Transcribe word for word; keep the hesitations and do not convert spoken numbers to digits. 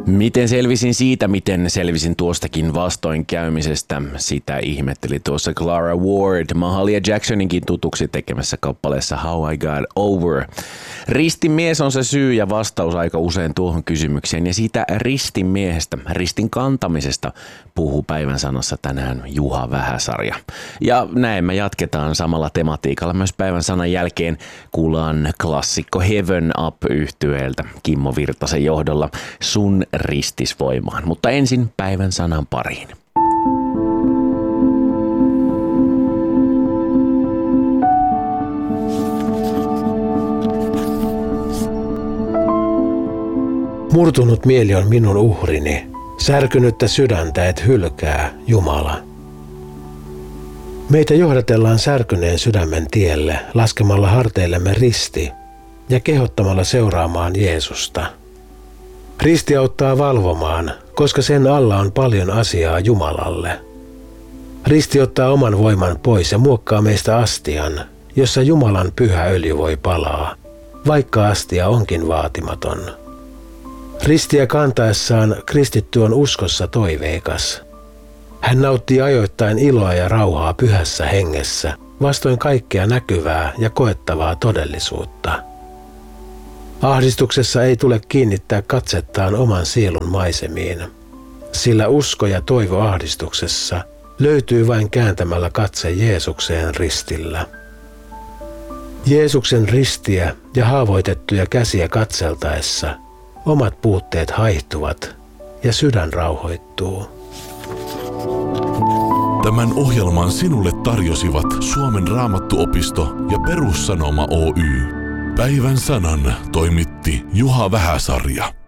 Miten selvisin siitä, miten selvisin tuostakin vastoinkäymisestä, sitä ihmetteli tuossa Clara Ward, Mahalia Jacksoninkin tutuksi tekemässä kappaleessa How I Got Over. Ristin mies on se syy ja vastaus aika usein tuohon kysymykseen, ja siitä ristin miehestä, ristin kantamisesta puhuu päivän sanassa tänään Juha Vähäsarja. Ja näin me jatketaan samalla tematiikalla myös päivän sanan jälkeen. Kuullaan klassikko Heaven Up-yhtyeeltä Kimmo Virtasen johdolla Sun ristisvoimaan, mutta ensin päivän sanan pariin. Murtunut mieli on minun uhrini, särkynyttä sydäntä et hylkää, Jumala. Meitä johdatellaan särkyneen sydämen tielle laskemalla harteillemme risti ja kehottamalla seuraamaan Jeesusta. Risti auttaa valvomaan, koska sen alla on paljon asiaa Jumalalle. Risti ottaa oman voiman pois ja muokkaa meistä astian, jossa Jumalan pyhä öljy voi palaa, vaikka astia onkin vaatimaton. Ristiä kantaessaan kristitty on uskossa toiveikas. Hän nauttii ajoittain iloa ja rauhaa pyhässä hengessä, vastoin kaikkea näkyvää ja koettavaa todellisuutta. Ahdistuksessa ei tule kiinnittää katsettaan oman sielun maisemiin, sillä usko ja toivo ahdistuksessa löytyy vain kääntämällä katse Jeesukseen ristillä. Jeesuksen ristiä ja haavoitettuja käsiä katseltaessa omat puutteet haihtuvat ja sydän rauhoittuu. Tämän ohjelman sinulle tarjosivat Suomen Raamattuopisto ja Perussanoma Oy. Päivän sanan toimitti Juha Vähäsarja.